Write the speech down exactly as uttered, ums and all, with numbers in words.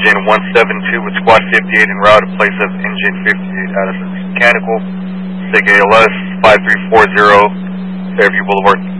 engine one seven two with squad fifty-eight en route in place of engine fifty-eight out of service mechanical. Sig A L S five three four zero, Fairview Boulevard.